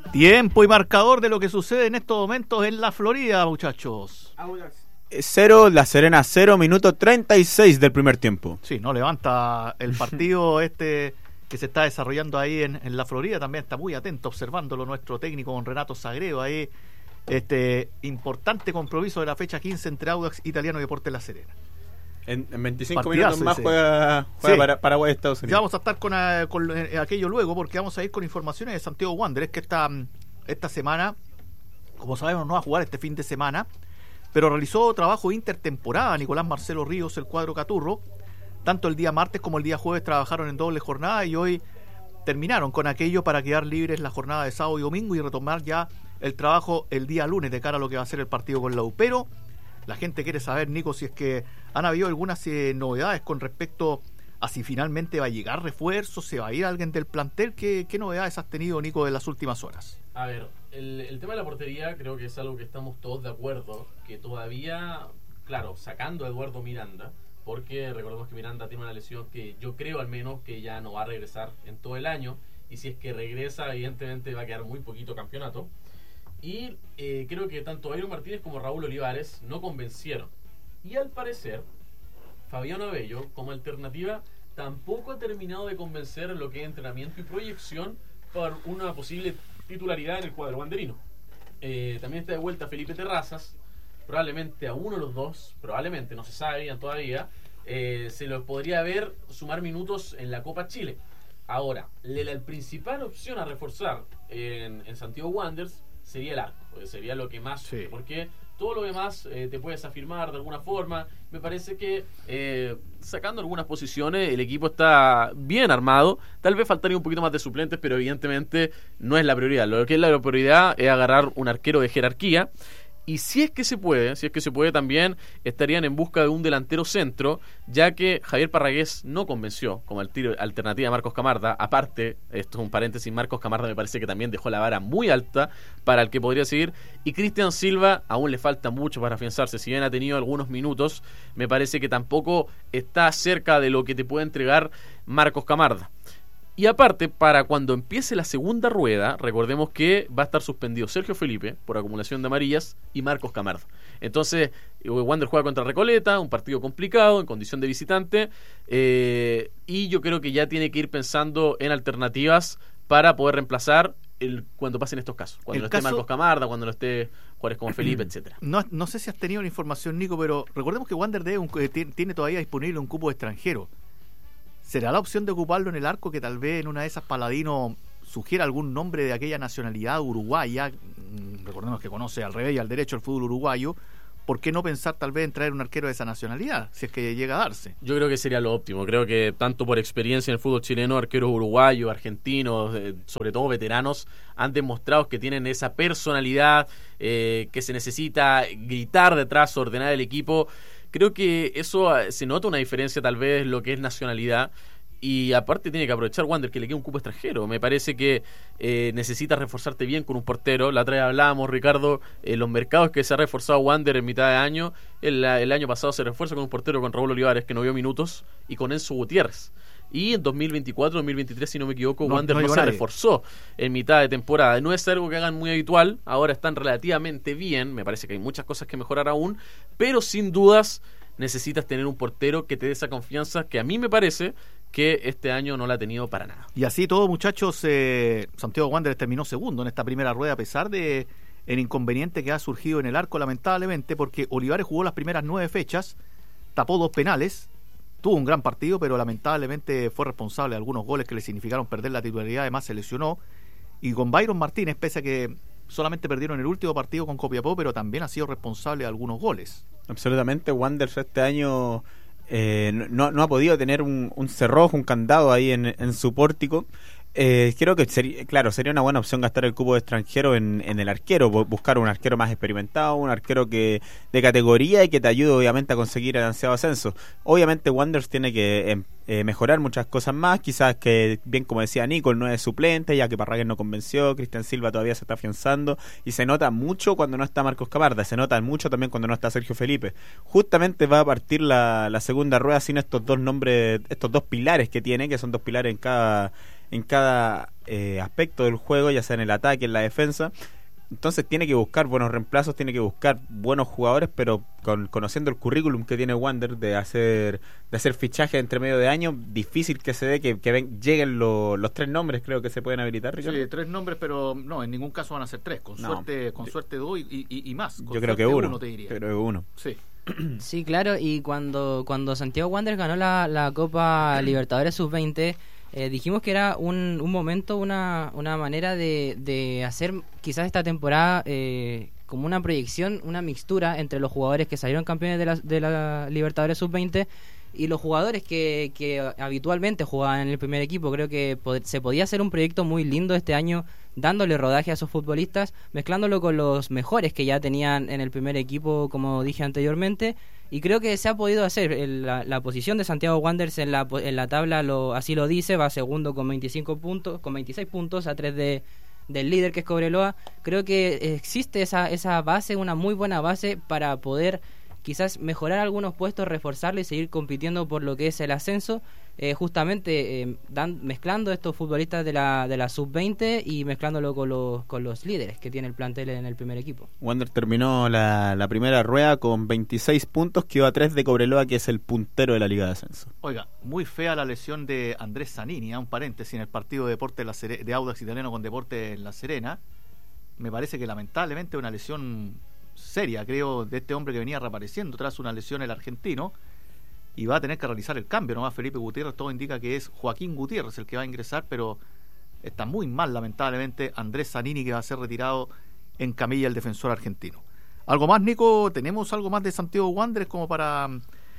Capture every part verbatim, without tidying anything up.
Tiempo y marcador de lo que sucede en estos momentos en la Florida, muchachos. Cero, La Serena cero, minuto treinta y seis del primer tiempo. Sí, no levanta el partido este que se está desarrollando ahí en, en la Florida. También está muy atento observándolo nuestro técnico don Renato Sagredo ahí. Este importante compromiso de la fecha quince entre Audax Italiano y Deportes La Serena. En, en veinticinco Partidazo, minutos más ese. juega, juega Sí. para Paraguay Estados Unidos. Ya vamos a estar con, eh, con eh, aquello luego, porque vamos a ir con informaciones de Santiago Wanderers, que esta, esta semana, como sabemos, no va a jugar este fin de semana, pero realizó trabajo intertemporada. Nicolás Marcelo Ríos, el cuadro Caturro, tanto el día martes como el día jueves trabajaron en doble jornada y hoy terminaron con aquello para quedar libres la jornada de sábado y domingo y retomar ya el trabajo el día lunes de cara a lo que va a ser el partido con la U. Pero la gente quiere saber, Nico, si es que han habido algunas eh, novedades con respecto a si finalmente va a llegar refuerzo, se va a ir alguien del plantel. ¿Qué, qué novedades has tenido, Nico, en las últimas horas? A ver, el, el tema de la portería creo que es algo que estamos todos de acuerdo, que todavía, claro, sacando a Eduardo Miranda, porque recordemos que Miranda tiene una lesión que yo creo al menos que ya no va a regresar en todo el año, y si es que regresa, evidentemente va a quedar muy poquito campeonato. Y eh, creo que tanto Byron Martínez como Raúl Olivares no convencieron. Y al parecer, Fabián Abello, como alternativa, tampoco ha terminado de convencer en lo que es entrenamiento y proyección por una posible titularidad en el cuadro banderino. Eh, también está de vuelta Felipe Terrazas, probablemente a uno de los dos, probablemente, no se sabe bien todavía, eh, se los podría ver sumar minutos en la Copa Chile. Ahora, la, la principal opción a reforzar en, en Santiago Wanderers sería el arco, sería lo que más, sí. Porque todo lo demás eh, te puedes afirmar de alguna forma. Me parece que eh, sacando algunas posiciones el equipo está bien armado. Tal vez faltaría un poquito más de suplentes, pero evidentemente no es la prioridad. Lo que es la prioridad es agarrar un arquero de jerarquía. Y si es que se puede, si es que se puede también estarían en busca de un delantero centro, ya que Javier Parragués no convenció como alternativa a Marcos Camarda. Aparte, esto es un paréntesis, Marcos Camarda me parece que también dejó la vara muy alta para el que podría seguir. Y Cristian Silva aún le falta mucho para afianzarse. Si bien ha tenido algunos minutos, me parece que tampoco está cerca de lo que te puede entregar Marcos Camarda. Y aparte, para cuando empiece la segunda rueda, recordemos que va a estar suspendido Sergio Felipe por acumulación de amarillas y Marcos Camarda. Entonces, Wander juega contra Recoleta, un partido complicado en condición de visitante, eh, y yo creo que ya tiene que ir pensando en alternativas para poder reemplazar el, cuando pasen estos casos. Cuando El no esté caso... Marcos Camarda, cuando no esté Juárez como Felipe, etcétera. No, no sé si has tenido la información, Nico, pero recordemos que Wander debe un, tiene todavía disponible un cupo extranjero. ¿Será la opción de ocuparlo en el arco, que tal vez en una de esas Paladino sugiera algún nombre de aquella nacionalidad uruguaya? Recordemos que conoce al revés y al derecho el fútbol uruguayo. ¿Por qué no pensar tal vez en traer un arquero de esa nacionalidad, si es que llega a darse? Yo creo que sería lo óptimo. Creo que tanto por experiencia en el fútbol chileno, arqueros uruguayos, argentinos, eh, sobre todo veteranos, han demostrado que tienen esa personalidad, eh, que se necesita gritar detrás, ordenar el equipo. Creo que eso se nota una diferencia tal vez lo que es nacionalidad, y aparte tiene que aprovechar Wander que le queda un cupo extranjero. Me parece que eh, necesitas reforzarte bien con un portero. La otra vez hablábamos, Ricardo, eh, los mercados que se ha reforzado Wander en mitad de año. El, el año pasado se refuerza con un portero, con Raúl Olivares, que no vio minutos, y con Enzo Gutiérrez. Y en dos mil veinticuatro, dos mil veintitrés, si no me equivoco, no, Wander no, no se nadie. reforzó en mitad de temporada. No es algo que hagan muy habitual. Ahora están relativamente bien. Me parece que hay muchas cosas que mejorar aún, pero sin dudas necesitas tener un portero que te dé esa confianza, que a mí me parece que este año no la ha tenido para nada. Y así todo, muchachos, eh, Santiago Wanderers terminó segundo en esta primera rueda, a pesar de el inconveniente que ha surgido en el arco, lamentablemente, porque Olivares jugó las primeras nueve fechas, tapó dos penales, tuvo un gran partido, pero lamentablemente fue responsable de algunos goles que le significaron perder la titularidad. Además se lesionó. Y con Byron Martínez, pese a que solamente perdieron el último partido con Copiapó, pero también ha sido responsable de algunos goles. Absolutamente, Wanderers este año eh, no, no ha podido tener un, un cerrojo, un candado ahí en, en su pórtico. Eh, creo que sería, claro, sería una buena opción gastar el cupo de extranjero en, en el arquero, buscar un arquero más experimentado, un arquero que de categoría y que te ayude obviamente a conseguir el ansiado ascenso. Obviamente Wanderers tiene que eh, mejorar muchas cosas más, quizás que, bien como decía Nico, no es suplente, ya que Parragués no convenció, Cristian Silva todavía se está afianzando, y se nota mucho cuando no está Marcos Camarda, se nota mucho también cuando no está Sergio Felipe. Justamente va a partir la, la segunda rueda sin estos dos nombres, estos dos pilares que tiene, que son dos pilares en cada en cada eh, aspecto del juego, ya sea en el ataque, en la defensa. Entonces tiene que buscar buenos reemplazos, tiene que buscar buenos jugadores, pero con, conociendo el currículum que tiene Wander de hacer de hacer fichajes entre medio de año, difícil que se dé que, que ven, lleguen lo, los tres nombres, creo que se pueden habilitar, Ricardo. Sí, tres nombres, pero no, en ningún caso van a ser tres, con no. suerte con suerte dos y, y, y más. Con Yo creo que uno, uno te diría. Yo creo que uno. Sí. Sí, claro, y cuando, cuando Santiago Wanderers ganó la, la Copa Libertadores sub veinte, eh, dijimos que era un, un momento, una, una manera de, de hacer quizás esta temporada eh, como una proyección, una mixtura entre los jugadores que salieron campeones de la, de la Libertadores sub veinte y los jugadores que, que habitualmente jugaban en el primer equipo. Creo que pod- se podía hacer un proyecto muy lindo este año, dándole rodaje a esos futbolistas, mezclándolo con los mejores que ya tenían en el primer equipo, como dije anteriormente, y creo que se ha podido hacer. El, la, la posición de Santiago Wanderers en la, en la tabla lo, así lo dice, va segundo con veinticinco puntos, con veintiséis puntos a tres de del líder, que es Cobreloa. Creo que existe esa, esa base, una muy buena base para poder quizás mejorar algunos puestos, reforzarlo y seguir compitiendo por lo que es el ascenso, eh, justamente eh, dan, mezclando estos futbolistas de la de la sub veinte y mezclándolo con los con los líderes que tiene el plantel en el primer equipo. Wander terminó la, la primera rueda con veintiséis puntos, quedó a tres de Cobreloa, que es el puntero de la Liga de Ascenso. Oiga, muy fea la lesión de Andrés Zanini, ¿eh? Un paréntesis, en el partido de deporte de, la Sere- de Audax Italiano con Deporte en La Serena. Me parece que lamentablemente una lesión seria, creo, de este hombre que venía reapareciendo tras una lesión el argentino, y va a tener que realizar el cambio nomás Felipe Gutiérrez. Todo indica que es Joaquín Gutiérrez el que va a ingresar, pero está muy mal lamentablemente Andrés Zanini, que va a ser retirado en camilla el defensor argentino. ¿Algo más, Nico? ¿Tenemos algo más de Santiago Wanderers como para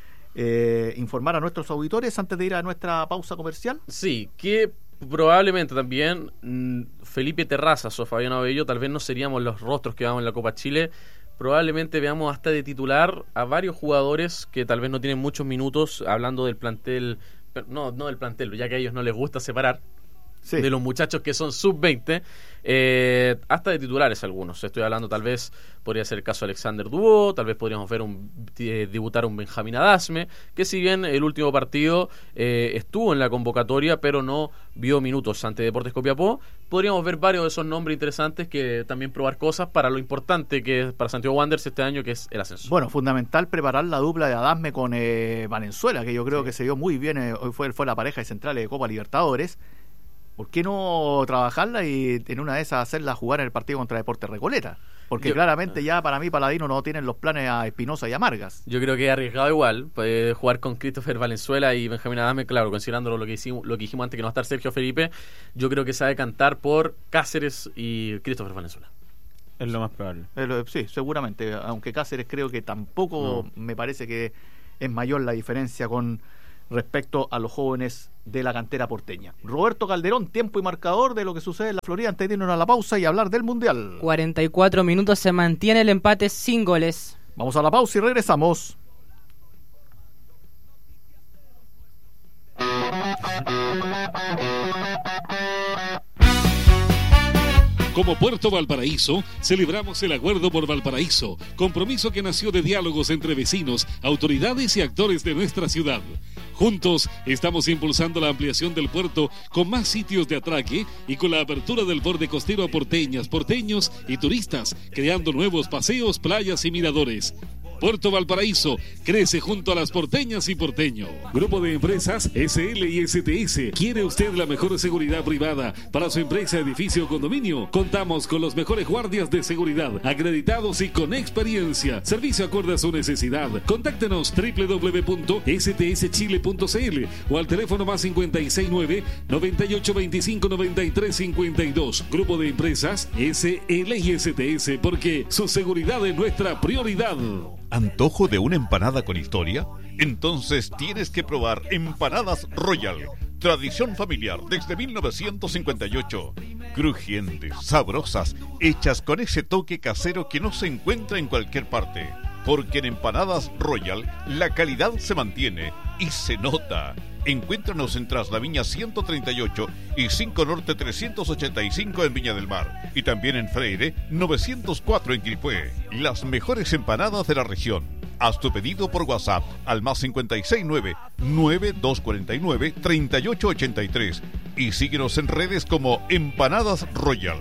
eh, informar a nuestros auditores antes de ir a nuestra pausa comercial? Sí, que probablemente también mmm, Felipe Terrazas o Fabián Abello tal vez no seríamos los rostros que vamos en la Copa Chile. Probablemente veamos hasta de titular a varios jugadores que tal vez no tienen muchos minutos, hablando del plantel, no, no del plantel, ya que a ellos no les gusta separar, sí, de los muchachos que son sub veinte, eh, hasta de titulares algunos. Estoy hablando, tal vez podría ser el caso de Alexander Dubó, tal vez podríamos ver un eh, debutar un Benjamín Adasme, que si bien el último partido eh, estuvo en la convocatoria, pero no vio minutos ante Deportes Copiapó, podríamos ver varios de esos nombres interesantes, que también probar cosas para lo importante que es para Santiago Wanderers este año, que es el ascenso. Bueno, fundamental preparar la dupla de Adasme con eh, Valenzuela, que yo creo sí. que se dio muy bien, eh, hoy fue, fue la pareja de centrales de Copa Libertadores. ¿Por qué no trabajarla y en una de esas hacerla jugar en el partido contra Deportes Recoleta? Porque yo, claramente ya para mí Paladino no tienen los planes a Espinosa y a Margas. Yo creo que es arriesgado igual puede jugar con Christopher Valenzuela y Benjamín Adasme, claro, considerando lo que hicimos, lo que dijimos antes, que no va a estar Sergio Felipe. Yo creo que se va a decantar por Cáceres y Christopher Valenzuela. Es lo más probable. Eh, sí, seguramente, aunque Cáceres creo que tampoco no. Me parece que es mayor la diferencia con respecto a los jóvenes de la cantera porteña. Roberto Calderón, tiempo y marcador de lo que sucede en la Florida antes de irnos a la pausa y hablar del Mundial. cuarenta y cuatro minutos, se mantiene el empate sin goles. Vamos a la pausa y regresamos. Como Puerto Valparaíso, celebramos el Acuerdo por Valparaíso, compromiso que nació de diálogos entre vecinos, autoridades y actores de nuestra ciudad. Juntos estamos impulsando la ampliación del puerto con más sitios de atraque y con la apertura del borde costero a porteñas, porteños y turistas, creando nuevos paseos, playas y miradores. Puerto Valparaíso crece junto a las porteñas y porteños. Grupo de Empresas S L y S T S. ¿Quiere usted la mejor seguridad privada para su empresa, edificio o condominio? Contamos con los mejores guardias de seguridad, acreditados y con experiencia. Servicio acorde a su necesidad. Contáctenos doble u doble u doble u punto s t s chile punto c l o al teléfono más cinco seis nueve, noventa y ocho veinticinco, noventa y tres cincuenta y dos. Grupo de Empresas S L y S T S, porque su seguridad es nuestra prioridad. ¿Antojo de una empanada con historia? Entonces tienes que probar Empanadas Royal. Tradición familiar desde mil novecientos cincuenta y ocho. Crujientes, sabrosas, hechas con ese toque casero que no se encuentra en cualquier parte. Porque en Empanadas Royal la calidad se mantiene y se nota. Encuéntranos en Tras la Viña ciento treinta y ocho y cinco Norte trescientos ochenta y cinco en Viña del Mar. Y también en Freire novecientos cuatro en Quilpué. Las mejores empanadas de la región. Haz tu pedido por WhatsApp al más cinco seis nueve, nueve dos cuatro nueve, tres ocho ocho tres y síguenos en redes como Empanadas Royal.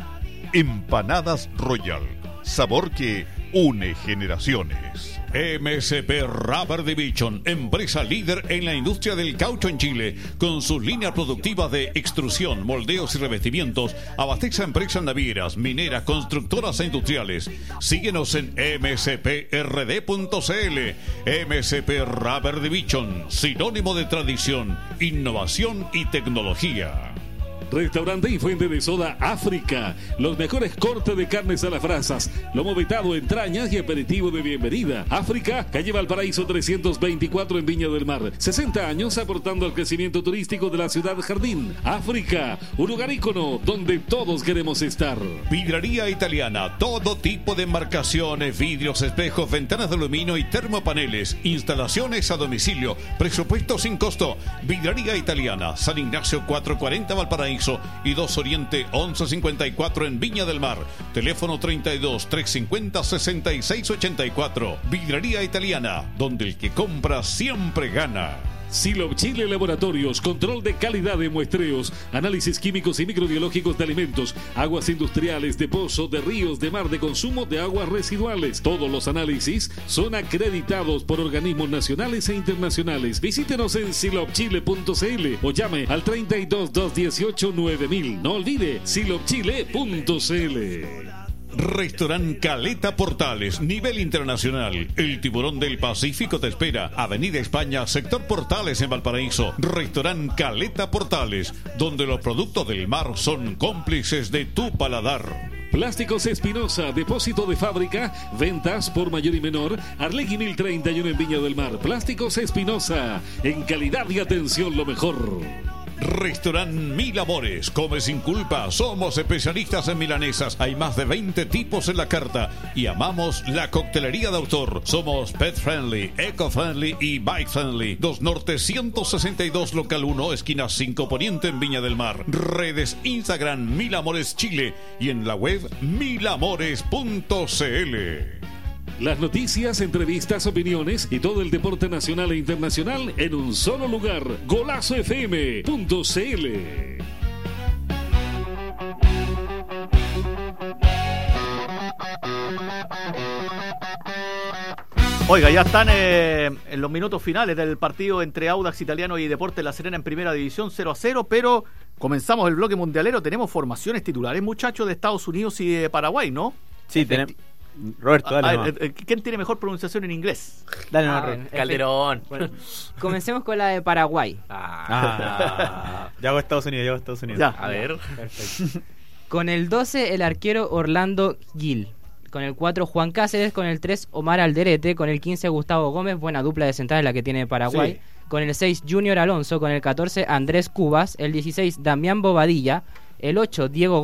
Empanadas Royal, sabor que une generaciones. M S P Rubber Division, empresa líder en la industria del caucho en Chile, con sus líneas productivas de extrusión, moldeos y revestimientos, abastece a empresas navieras, mineras, constructoras e industriales. Síguenos en m s p r d punto c l. M S P Rubber Division, sinónimo de tradición, innovación y tecnología. Restaurante y fuente de soda África. Los mejores cortes de carnes a las brasas, lomo vetado, entrañas y aperitivo de bienvenida. África, calle Valparaíso trescientos veinticuatro en Viña del Mar. sesenta años aportando al crecimiento turístico de la ciudad jardín. África, un lugar ícono donde todos queremos estar. Vidraría Italiana, todo tipo de embarcaciones, vidrios, espejos, ventanas de aluminio y termopaneles. Instalaciones a domicilio, presupuesto sin costo. Vidraría Italiana, San Ignacio cuatrocientos cuarenta Valparaíso y dos Oriente once cincuenta y cuatro en Viña del Mar. Teléfono treinta y dos, trescientos cincuenta, sesenta y seis ochenta y cuatro. Vidraría Italiana, donde el que compra siempre gana. Silop Chile Laboratorios, control de calidad de muestreos, análisis químicos y microbiológicos de alimentos, aguas industriales, de pozo, de ríos, de mar, de consumo de aguas residuales. Todos los análisis son acreditados por organismos nacionales e internacionales. Visítenos en silop chile punto c l o llame al treinta y dos, doscientos dieciocho, nueve mil. No olvide silop chile punto c l. Restaurant Caleta Portales, nivel internacional. El tiburón del Pacífico te espera. Avenida España, sector Portales en Valparaíso. Restaurant Caleta Portales, donde los productos del mar son cómplices de tu paladar. Plásticos Espinosa, depósito de fábrica, ventas por mayor y menor. Arlegui mil treinta y uno en Viña del Mar. Plásticos Espinosa, en calidad y atención lo mejor. Restaurant Mil Amores, come sin culpa. Somos especialistas en milanesas. Hay más de veinte tipos en la carta y amamos la coctelería de autor. Somos pet friendly, eco friendly y bike friendly. dos Norte ciento sesenta y dos, local uno, esquina cinco Poniente en Viña del Mar. Redes Instagram Mil Amores Chile y en la web mil amores punto c l. Las noticias, entrevistas, opiniones y todo el deporte nacional e internacional en un solo lugar. golazo f m punto c l. Oiga, ya están eh, en los minutos finales del partido entre Audax Italiano y Deportes La Serena en Primera División, cero a cero, pero comenzamos el bloque mundialero. Tenemos formaciones titulares, muchachos, de Estados Unidos y de Paraguay, ¿no? Sí, tenemos. Roberto, dale. Ah, eh, ¿Quién tiene mejor pronunciación en inglés? Dale, Ah, no, bueno, Calderón. bueno, comencemos con la de Paraguay. Ah, ya hago Estados Unidos, ya hago Estados Unidos. Ya. A ver. Perfecto. Con el doce, el arquero Orlando Gil. Con el cuatro, Juan Cáceres. Con el tres, Omar Alderete. Con el quince, Gustavo Gómez. Buena dupla de centrales la que tiene Paraguay. Sí. Con el seis, Junior Alonso. Con el catorce, Andrés Cubas. El dieciséis, Damián Bobadilla. El ocho, Diego